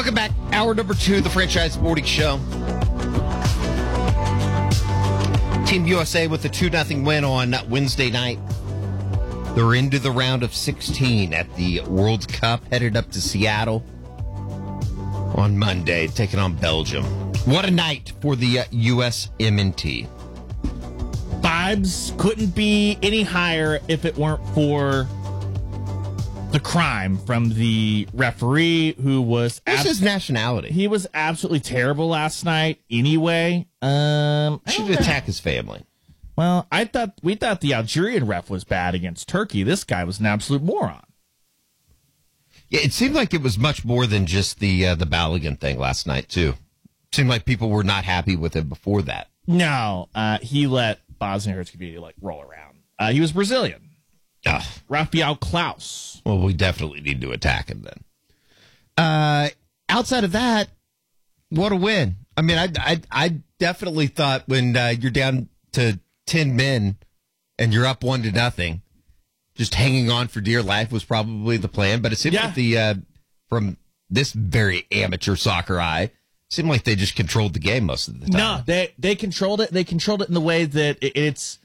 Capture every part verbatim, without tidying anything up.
Welcome back. Hour number two of the Franchise Sporting Show. Team U S A with a two nothing win on Wednesday night. They're into the round of sixteen at the World Cup, headed up to Seattle on Monday, taking on Belgium. What a night for the uh, U S M N T. Vibes couldn't be any higher if it weren't for the crime from the referee who was... What's ab- his nationality? He was absolutely terrible last night anyway. Um, I Should don't know. attack his family. Well, I thought we thought the Algerian ref was bad against Turkey. This guy was an absolute moron. Yeah, it seemed like it was much more than just the uh, the Balogun thing last night, too. Seemed like people were not happy with him before that. No, uh, he let Bosnia Herzegovina like roll around. Uh, he was Brazilian. Ugh. Rafael Klaus. Well, we definitely need to attack him then. Uh, outside of that, what a win. I mean, I, I, I definitely thought when uh, you're down to ten men and you're up one to nothing, just hanging on for dear life was probably the plan. But it seemed Yeah. like the, uh, from this very amateur soccer eye, seemed like they just controlled the game most of the time. No, they they controlled it. They controlled it in the way that it, it's.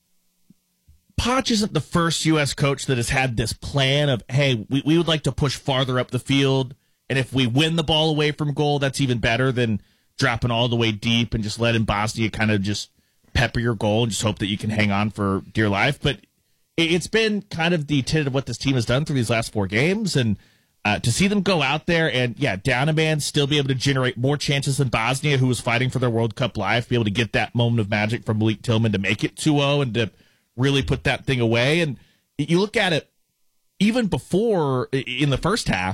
Poch isn't the first U S coach that has had this plan of, hey, we, we would like to push farther up the field, and if we win the ball away from goal, that's even better than dropping all the way deep and just letting Bosnia kind of just pepper your goal and just hope that you can hang on for dear life. But it, it's been kind of the tenet of what this team has done through these last four games, and uh, to see them go out there and, yeah, down a man, still be able to generate more chances than Bosnia, who was fighting for their World Cup life, be able to get that moment of magic from Malik Tillman to make it two oh and to really put that thing away. And you look at it, even before in the first half,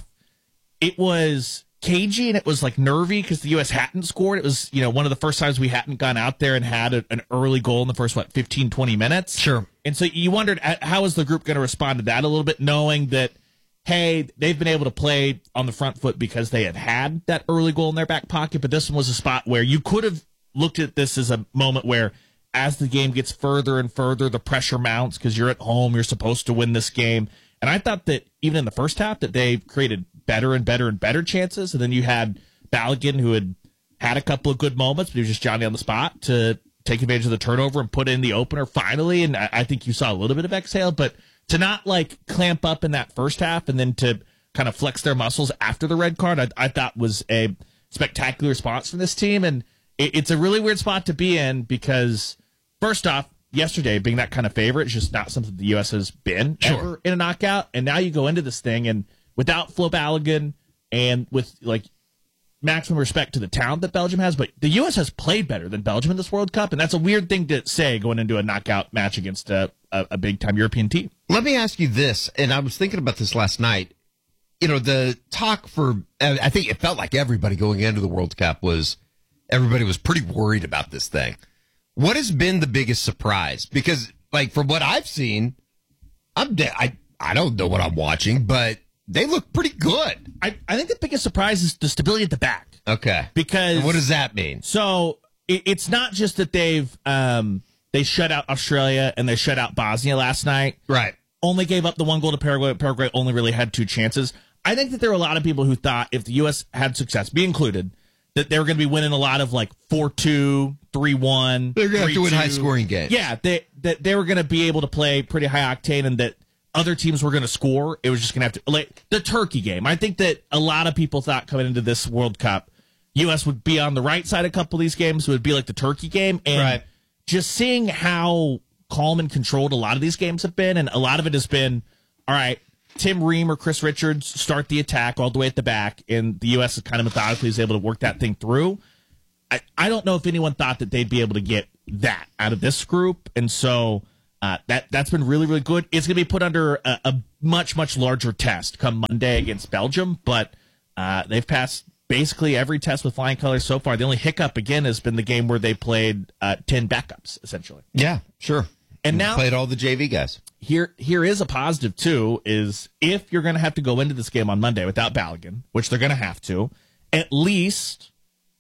it was cagey and it was like nervy because the U S hadn't scored. It was, you know, one of the first times we hadn't gone out there and had a, an early goal in the first, what, fifteen, twenty minutes. Sure. And so you wondered, how is the group going to respond to that a little bit, knowing that, hey, they've been able to play on the front foot because they had had that early goal in their back pocket. But this one was a spot where you could have looked at this as a moment where, as the game gets further and further, the pressure mounts because you're at home. You're supposed to win this game. And I thought that even in the first half that they created better and better and better chances. And then you had Balogun, who had had a couple of good moments, but he was just Johnny on the spot to take advantage of the turnover and put in the opener finally. And I, I think you saw a little bit of exhale, but to not like clamp up in that first half and then to kind of flex their muscles after the red card, I, I thought was a spectacular response from this team. And it, it's a really weird spot to be in because, first off, yesterday being that kind of favorite is just not something the U S has been Sure. ever in a knockout. And now you go into this thing and without Flo Balogun and with like maximum respect to the talent that Belgium has, but the U S has played better than Belgium in this World Cup. And that's a weird thing to say going into a knockout match against a, a, a big time European team. Let me ask you this, and I was thinking about this last night. You know, the talk for, I think it felt like everybody going into the World Cup was, everybody was pretty worried about this thing. What has been the biggest surprise? Because, like, from what I've seen, I'm de- I I don't know what I'm watching, but they look pretty good. I, I think the biggest surprise is the stability at the back. Okay. Because And what does that mean? So it, it's not just that they've um, they shut out Australia and they shut out Bosnia last night. Right. Only gave up the one goal to Paraguay. Paraguay only really had two chances. I think that there were a lot of people who thought if the U S had success, me included, that they were going to be winning a lot of like four two, three one. They're going to have to win high-scoring games. Yeah, they, that they were going to be able to play pretty high octane and that other teams were going to score. It was just going to have to, like the Turkey game. I think that a lot of people thought coming into this World Cup, U S would be on the right side of a couple of these games. It would be like the Turkey game. And Right. just seeing how calm and controlled a lot of these games have been, and a lot of it has been, all right, Tim Ream or Chris Richards start the attack all the way at the back, and the U S is kind of methodically is able to work that thing through. I, I don't know if anyone thought that they'd be able to get that out of this group, and so uh, that, that's been really, really good. It's going to be put under a, a much, much larger test come Monday against Belgium, but uh, they've passed basically every test with flying colors so far. The only hiccup, again, has been the game where they played uh, ten backups, essentially. Yeah, sure. And now played all the J V guys. Here, here is a positive, too, is if you're going to have to go into this game on Monday without Balogun, which they're going to have to, at least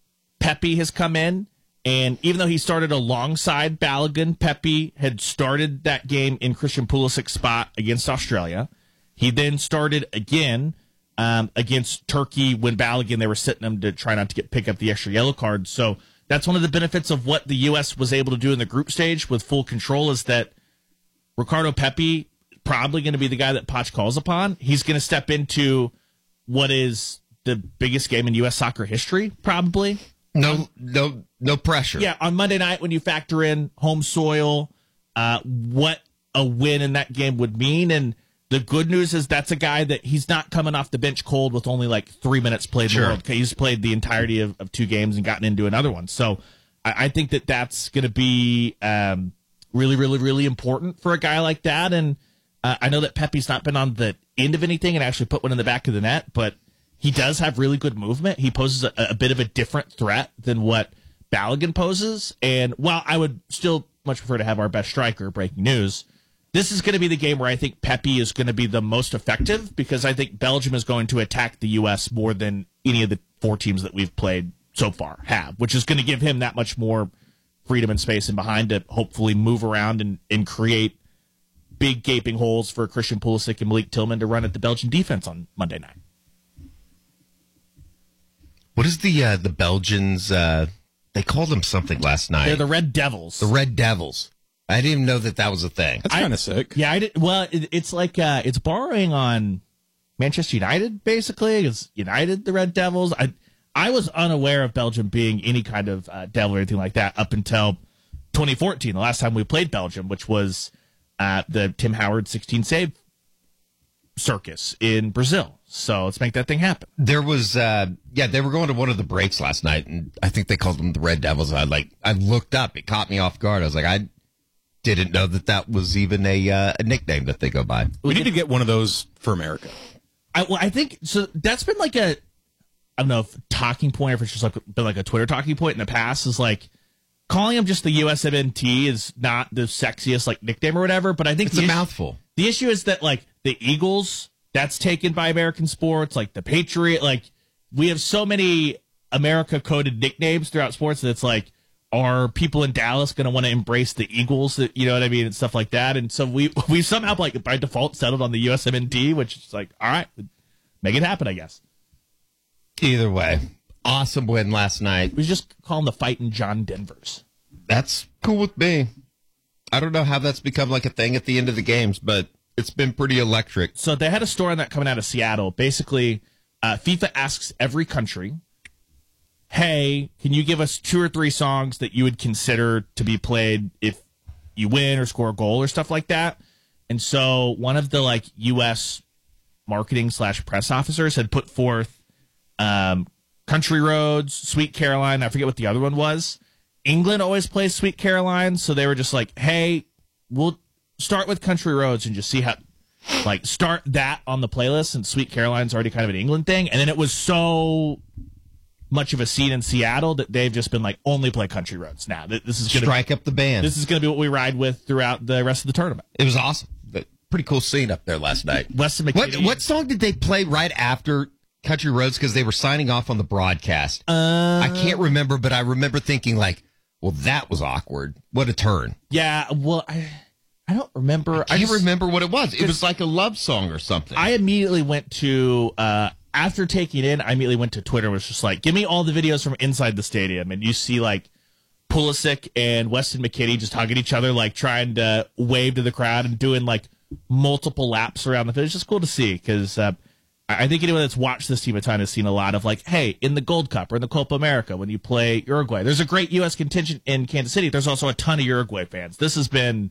Pepe has come in, and even though he started alongside Balogun, Pepe had started that game in Christian Pulisic's spot against Australia. He then started again um, against Turkey when Balogun, they were sitting them to try not to get pick up the extra yellow card. So that's one of the benefits of what the U S was able to do in the group stage with full control is that Ricardo Pepi probably going to be the guy that Poch calls upon. He's going to step into what is the biggest game in U S soccer history, probably. No, no, no pressure. Yeah, on Monday night when you factor in home soil, uh, what a win in that game would mean. And the good news is that's a guy that he's not coming off the bench cold with only like three minutes played Sure. in the World Cup. He's played the entirety of, of two games and gotten into another one. So I, I think that that's going to be um, really, really, really important for a guy like that. And uh, I know that Pepe's not been on the end of anything and actually put one in the back of the net, but he does have really good movement. He poses a, a bit of a different threat than what Balogun poses. And while I would still much prefer to have our best striker, breaking news, this is going to be the game where I think Pepi is going to be the most effective because I think Belgium is going to attack the U S more than any of the four teams that we've played so far have, which is going to give him that much more freedom and space in behind to hopefully move around and, and create big gaping holes for Christian Pulisic and Malik Tillman to run at the Belgian defense on Monday night. What is the uh, the Belgians? Uh, they called them something last night. They're the Red Devils. The Red Devils. I didn't even know that that was a thing. That's kind of sick. Yeah, I did. Well, it, it's like uh, it's borrowing on Manchester United, basically. It's United, the Red Devils. I I was unaware of Belgium being any kind of uh, devil or anything like that up until twenty fourteen, the last time we played Belgium, which was uh, the Tim Howard sixteen save circus in Brazil. So let's make that thing happen. There was, uh, yeah, they were going to one of the breaks last night, and I think they called them the Red Devils. I like, I looked up, it caught me off guard. I was like, I didn't know that that was even a uh, a nickname that they go by. We need to get one of those for America. I, well, I think so. That's been like a, I don't know if talking point or if it's just like been like a Twitter talking point in the past is like calling them just the U S M N T is not the sexiest like nickname or whatever. But I think It's the a issue, mouthful. The issue is that like the Eagles, that's taken by American sports, like the Patriot. Like we have so many America coded nicknames throughout sports that it's like, are people in Dallas going to want to embrace the Eagles? That you know what I mean, and stuff like that. And so we we somehow like by default settled on the U S M N T, which is like, all right, make it happen, I guess. Either way, awesome win last night. We just call them the Fighting John Denvers. That's cool with me. I don't know how that's become like a thing at the end of the games, but it's been pretty electric. So they had a story on that coming out of Seattle. Basically, uh, FIFA asks every country, hey, can you give us two or three songs that you would consider to be played if you win or score a goal or stuff like that? And so one of the like U S marketing slash press officers had put forth um, Country Roads, Sweet Caroline. I forget what the other one was. England always plays Sweet Caroline. So they were just like, hey, we'll start with Country Roads and just see how, like, start that on the playlist. And Sweet Caroline's already kind of an England thing. And then it was so much of a scene in Seattle that they've just been like, only play Country Roads now. This is going to strike up the band. This is going to be what we ride with throughout the rest of the tournament. It was awesome. But pretty cool scene up there last night. Weston What McKinney. what song did they play right after Country Roads? Because they were signing off on the broadcast. Uh, I can't remember, but I remember thinking like, well, that was awkward. What a turn. Yeah, well, I I don't remember. I can't just, remember what it was. It was like a love song or something. I immediately went to, uh, after taking it in, I immediately went to Twitter and was just like, give me all the videos from inside the stadium. And you see like Pulisic and Weston McKinney just hugging each other, like trying to wave to the crowd and doing like multiple laps around the field. It's just cool to see because uh, I think anyone that's watched this team a ton has seen a lot of like, hey, in the Gold Cup or in the Copa America when you play Uruguay, there's a great U S contingent in Kansas City. There's also a ton of Uruguay fans. This has been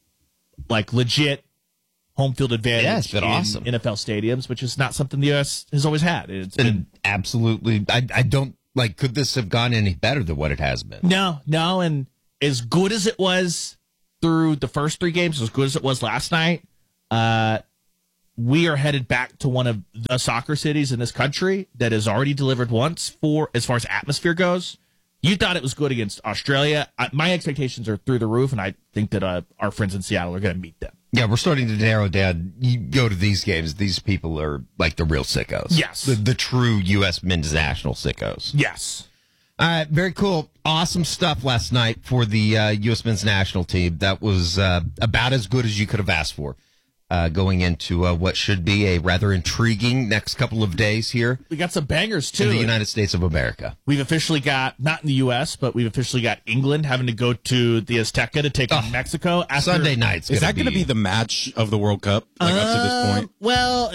like legit home field advantage Yeah, it's been in awesome. N F L stadiums, which is not something the U S has always had. It's been been absolutely. I, I don't like. Could this have gone any better than what it has been? no, no, and as good as it was through the first three games, as good as it was last night, uh, we are headed back to one of the soccer cities in this country that has already delivered once for as far as atmosphere goes. You thought it was good against Australia. I, my expectations are through the roof, and I think that uh, our friends in Seattle are going to meet them. Yeah, we're starting to narrow down. You go to these games; these people are like the real sickos. Yes. the, the true U S men's national sickos. Yes. All right, very cool. Awesome stuff last night for the uh, U S men's national team. That was uh, about as good as you could have asked for. uh, going into uh, what should be a rather intriguing next couple of days here We got some bangers, too. in the United States of America. We've officially got, not in the U S, but we've officially got England having to go to the Azteca to take on Oh, Mexico. After, Sunday night's Is gonna that going to be be the match of the World Cup, like up to this point? Well,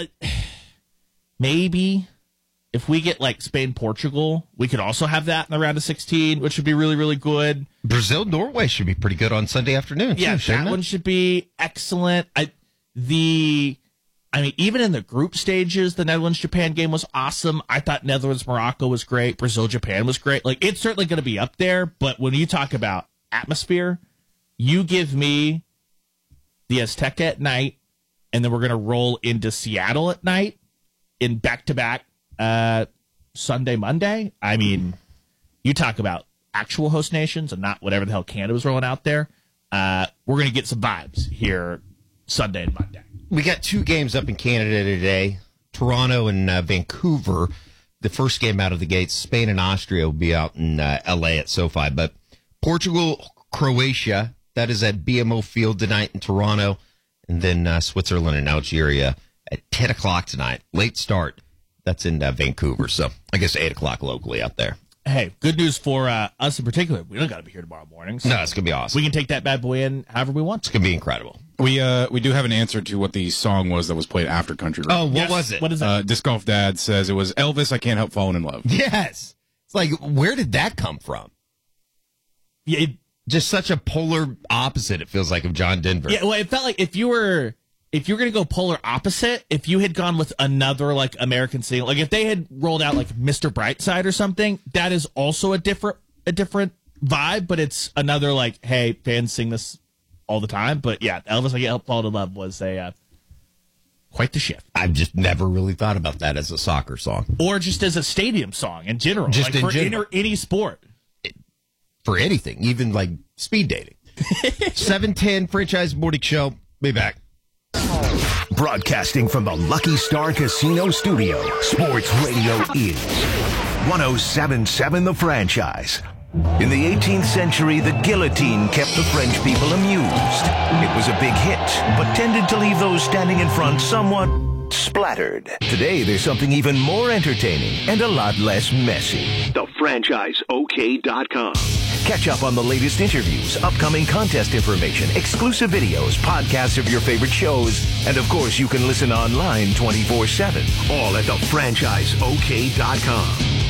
maybe. If we get like Spain, Portugal, we could also have that in the round of sixteen, which would be really, really good. Brazil, Norway should be pretty good on Sunday afternoon. Yeah, too, shouldn't that it? one should be excellent. I the I mean, even in the group stages, the Netherlands Japan game was awesome. I thought Netherlands Morocco was great. Brazil Japan was great. Like, it's certainly going to be up there. But when you talk about atmosphere, you give me the Azteca at night, and then we're going to roll into Seattle at night in back to back Sunday, Monday. I mean, you talk about actual host nations and not whatever the hell Canada was rolling out there. Uh, we're going to get some vibes here Sunday and Monday. We got two games up in Canada today, Toronto and uh, Vancouver. The first game out of the gates, Spain and Austria will be out in uh, L A at SoFi. But Portugal, Croatia, that is at B M O Field tonight in Toronto. And then uh, Switzerland and Algeria at ten o'clock tonight. Late start. That's in uh, Vancouver. So I guess eight o'clock locally out there. Hey, good news for uh, us in particular. We don't got to be here tomorrow morning. So No, it's going to be awesome. we can take that bad boy in however we want It's to. going to be incredible. We uh we do have an answer to what the song was that was played after Country Road. Oh, what Yes. was it? What is that? Uh, Disc Golf Dad says it was Elvis, I Can't Help Falling in Love. Yes. It's like, where did that come from? Yeah, it, Just such a polar opposite, it feels like, of John Denver. yeah, well, it felt like if you were if you were going to go polar opposite, if you had gone with another like American single, like if they had rolled out like Mister Brightside or something, that is also a different a different vibe, but it's another like, hey, fans sing this all the time. But yeah, Elvis, I Can't Help Falling in Love was a uh, quite the shift. I've just never really thought about that as a soccer song. Or just as a stadium song in general, Just like in for general. any, any sport. For anything, even like speed dating. seven ten Franchise Morning Show. Be back. Broadcasting from the Lucky Star Casino Studio, Sports Radio is one oh seven point seven The Franchise. In the eighteenth century, the guillotine kept the French people amused. It was a big hit, but tended to leave those standing in front somewhat splattered. Today, there's something even more entertaining and a lot less messy. the franchise O K dot com. Catch up on the latest interviews, upcoming contest information, exclusive videos, podcasts of your favorite shows, and of course, you can listen online twenty-four seven. All at the franchise O K dot com.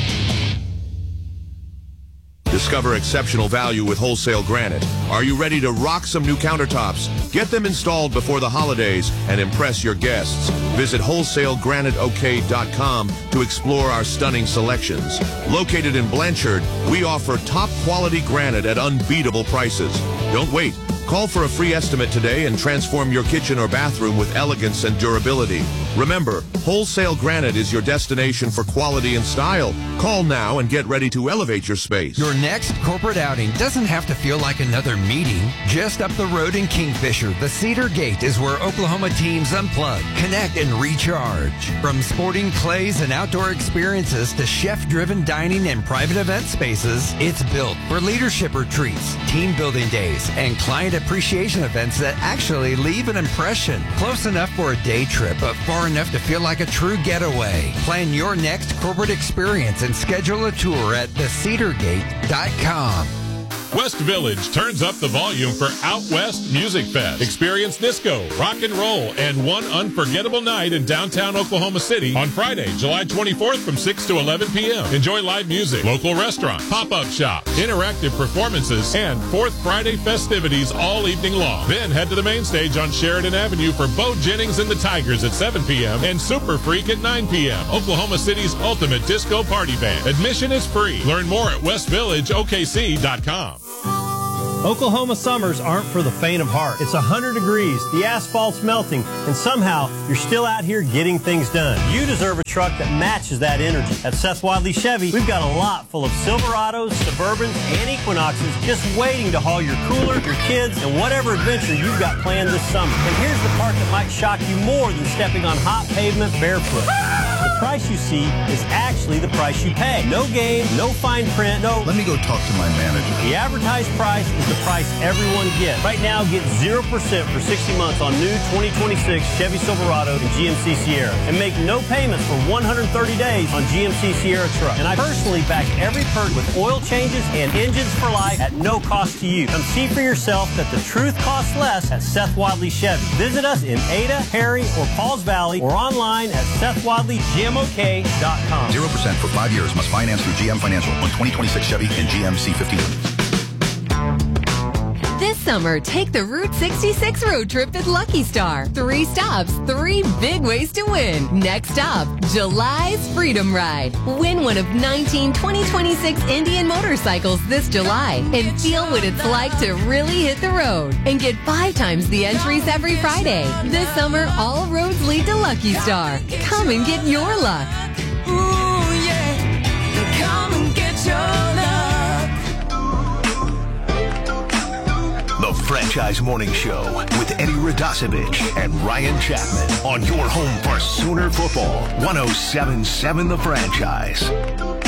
Discover exceptional value with Wholesale Granite. Are you ready to rock some new countertops? Get them installed before the holidays and impress your guests. Visit wholesale granite O K dot com to explore our stunning selections. Located in Blanchard, we offer top quality granite at unbeatable prices. Don't wait. Call for a free estimate today and transform your kitchen or bathroom with elegance and durability. Remember, Wholesale Granite is your destination for quality and style. Call now and get ready to elevate your space. Your next corporate outing doesn't have to feel like another meeting. Just up the road in Kingfisher, the Cedar Gate is where Oklahoma teams unplug, connect, and recharge. From sporting clays and outdoor experiences to chef-driven dining and private event spaces, it's built for leadership retreats, team building days, and client appreciation events that actually leave an impression. Close enough for a day trip, but far enough to feel like a true getaway. Plan your next corporate experience and schedule a tour at the cedar gate dot com. West Village turns up the volume for Out West Music Fest. Experience disco, rock and roll, and one unforgettable night in downtown Oklahoma City on Friday, July twenty-fourth from six to eleven p.m. Enjoy live music, local restaurants, pop-up shops, interactive performances, and Fourth Friday festivities all evening long. Then head to the main stage on Sheridan Avenue for Bo Jennings and the Tigers at seven p.m. and Super Freak at nine p.m. Oklahoma City's ultimate disco party band. Admission is free. Learn more at west village O K C dot com. Oklahoma summers aren't for the faint of heart. It's one hundred degrees, the asphalt's melting, and somehow you're still out here getting things done. You deserve a truck that matches that energy. At Seth Wadley Chevy, we've got a lot full of Silverados, Suburbans, and Equinoxes just waiting to haul your cooler, your kids, and whatever adventure you've got planned this summer. And here's the part that might shock you more than stepping on hot pavement barefoot. The price you see is actually the price you pay. No game, no fine print, no... Let me go talk to my manager. The advertised price is the price everyone gets. Right now, get zero percent for sixty months on new twenty twenty-six Chevy Silverado and G M C Sierra. And make no payments for one hundred thirty days on G M C Sierra truck. And I personally back every perk with oil changes and engines for life at no cost to you. Come see for yourself that the truth costs less at Seth Wadley Chevy. Visit us in Ada, Harry, or Pauls Valley or online at Seth Wadley G M O K dot com. zero percent for five years. Must finance through G M Financial on twenty twenty-six Chevy and G M C fifteen hundred. This summer, take the Route sixty-six road trip at Lucky Star. Three stops, three big ways to win. Next stop, July's Freedom Ride. Win one of nineteen twenty twenty-six Indian motorcycles this July and feel what it's like to really hit the road. And get five times the entries every Friday. This summer, all roads lead to Lucky Star. Come and get your luck. Ooh, yeah. Come and get your luck. The Franchise Morning Show with Eddie Radosevich and Ryan Chapman on your home for Sooner football. one oh seven point seven The Franchise.